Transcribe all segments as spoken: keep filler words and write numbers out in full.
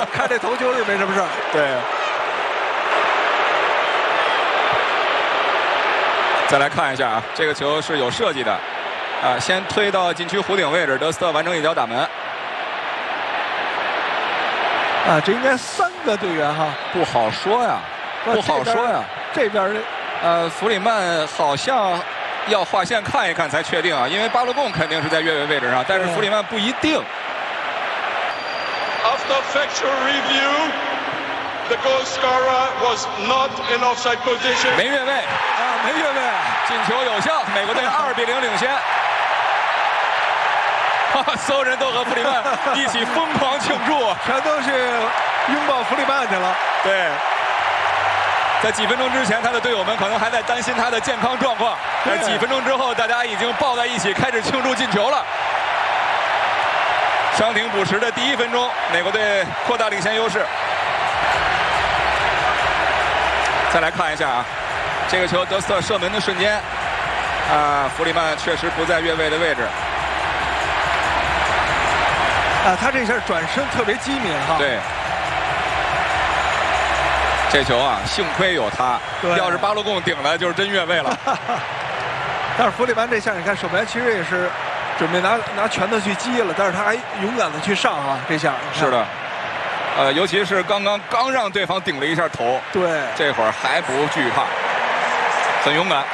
看这头球就没什么事儿。 对。再来看一下啊，这个球是有设计的，啊，先推到禁区弧顶位置，德斯特完成一脚打门。 啊，这应该三个队员哈， 不好说呀，不好说呀。 这边呃，弗里曼好像要划线看一看才确定啊，因为巴洛贡肯定是在越位位置上，但是弗里曼不一定。 After factual review, the goal scorer was not in offside position. 没越位啊，没越位， 进球有效，美国队二比零领先。所有人都和弗里曼一起疯狂庆祝， 全都是拥抱弗里曼去了。 对，在几分钟之前，他的队友们可能还在担心他的健康状况，在几分钟之后，大家已经抱在一起开始庆祝进球了。伤停补时的第一分钟，美国队扩大领先优势。再来看一下啊，这个球德斯特射门的瞬间，啊，弗里曼确实不在越位的位置。 啊，他这下转身特别机敏哈。 对。这球啊，幸亏有他，要是巴洛贡顶了，就是真越位了。 但是弗里曼这下，你看守门员其实也是准备拿拿拳头去击了，但是他还勇敢的去上啊，这下。 是的。呃，尤其是刚刚刚让对方顶了一下头， 对， 这会儿还不惧怕，很勇敢。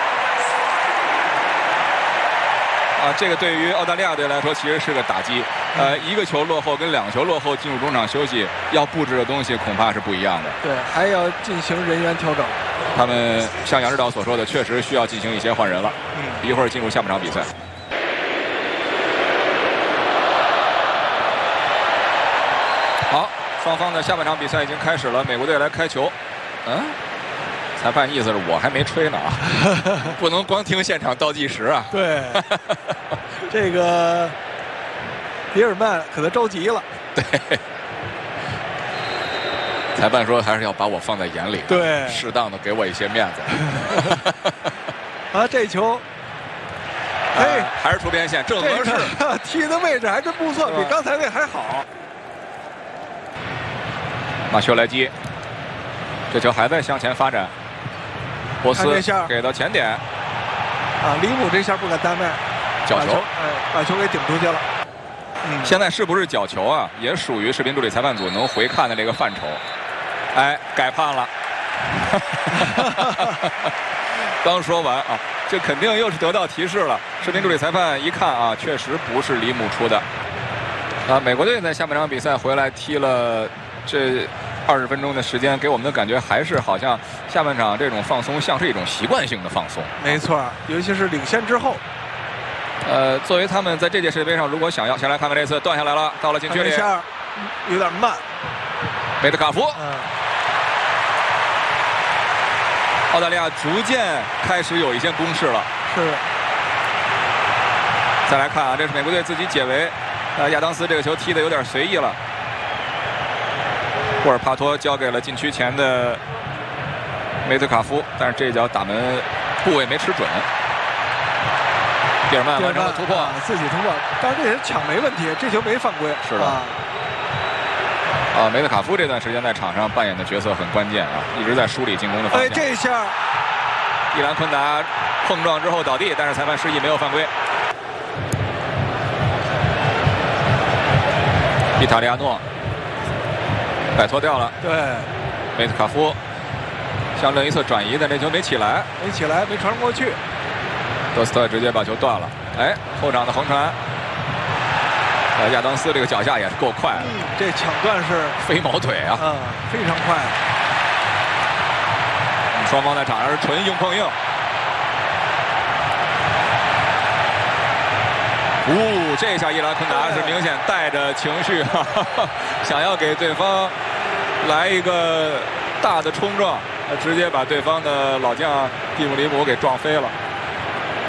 啊，这个对于澳大利亚队来说其实是个打击。呃，一个球落后跟两个球落后进入中场休息，要布置的东西恐怕是不一样的。 对，还要进行人员调整。 他们像杨指导所说的，确实需要进行一些换人了。嗯，一会儿进入下半场比赛。好，双方的下半场比赛已经开始了，美国队来开球。嗯。裁判意思是我还没吹呢啊，不能光听现场倒计时啊。 对，这个比尔曼可能着急了。 对，裁判说还是要把我放在眼里， 对， 适当的给我一些面子。 啊，这球，哎、 呃，还是出边线，正合适， 踢的位置还真不错，比刚才那还好。 马修莱基，这球还在向前发展。波斯给到前点， 啊，里姆这下不敢怠慢， 角球， 哎，把球给顶出去了。 嗯，现在是不是角球啊？也属于视频助理裁判组能回看的这个范畴。哎，改判了。刚说完啊，这肯定又是得到提示了。视频助理裁判一看啊，确实不是里姆出的。啊，美国队在下半场比赛回来踢了这二十分钟的时间，给我们的感觉还是好像下半场这种放松像是一种习惯性的放松。 没错，尤其是领先之后。 呃，作为他们在这届世界杯上，如果想要，先来看看这次断下来了，到了禁区里， 有点慢。 梅特卡夫， 嗯， 澳大利亚逐渐开始有一些攻势了。 是。 再来看啊，这是美国队自己解围，呃，亚当斯这个球踢得有点随意了。霍尔帕托交给了禁区前的梅特卡夫，但是这一脚打门部位没吃准。比尔曼完成了突破， 啊、自己突破，但是这人抢没问题，这球没犯规。 是的。啊, 啊，梅特卡夫这段时间在场上扮演的角色很关键啊，一直在梳理进攻的方向。 哎，这一下， 伊兰昆达碰撞之后倒地，但是裁判示意没有犯规。伊塔利亚诺。摆脱掉了， 对， 梅特卡夫向另一侧转移，但这球没起来， 没起来，没传过去。 德斯特直接把球断了，哎，后场的横传，呃，亚当斯这个脚下也是够快的， 嗯，这抢断是飞毛腿啊， 嗯，非常快。 双方在场上是纯硬碰硬。呜，这下伊兰昆达是明显带着情绪，哈哈，想要给对方来一个大的冲撞，直接把对方的老将蒂姆里姆给撞飞了。